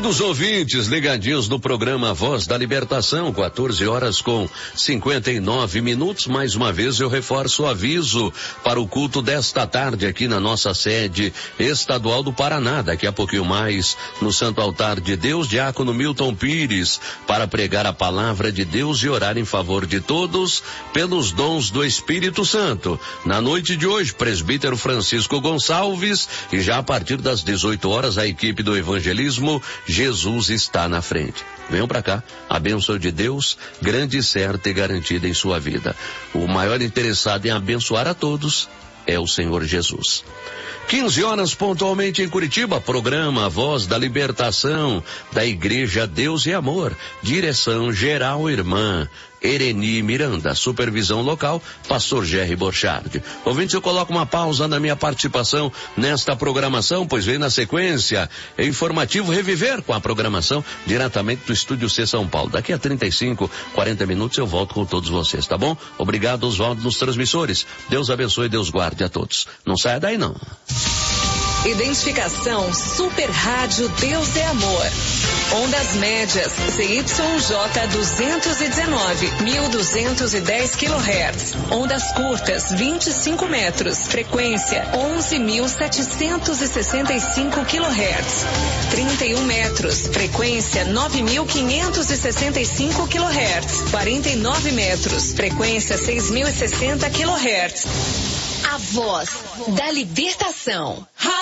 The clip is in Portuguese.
Queridos ouvintes, ligadinhos no programa Voz da Libertação, 14h59. Mais uma vez eu reforço o aviso para o culto desta tarde aqui na nossa sede estadual do Paraná. Daqui a pouquinho mais, no Santo Altar de Deus, diácono Milton Pires, para pregar a palavra de Deus e orar em favor de todos pelos dons do Espírito Santo. Na noite de hoje, presbítero Francisco Gonçalves, e já a partir das 18 horas, a equipe do evangelismo Jesus está na frente. Venham para cá, a bênção de Deus, grande, certa e garantida em sua vida. O maior interessado em abençoar a todos é o Senhor Jesus. 15 horas pontualmente em Curitiba, programa Voz da Libertação da Igreja Deus e Amor, direção geral irmã Ereni Miranda, supervisão local, pastor Jerry Borchardt. Ouvintes, eu coloco uma pausa na minha participação nesta programação, pois vem na sequência informativo Reviver com a programação diretamente do Estúdio C São Paulo. Daqui a 35, 40 minutos eu volto com todos vocês, tá bom? Obrigado, Oswaldo, nos transmissores. Deus abençoe e Deus guarde a todos. Não saia daí não. Identificação Super Rádio Deus é Amor. Ondas médias ZYJ 219, 1210 kHz. Ondas curtas 25 metros. Frequência 11.765 kHz. 31 metros. Frequência 9.565 kHz. 49 metros. Frequência 6.060 kHz. A Voz da Libertação.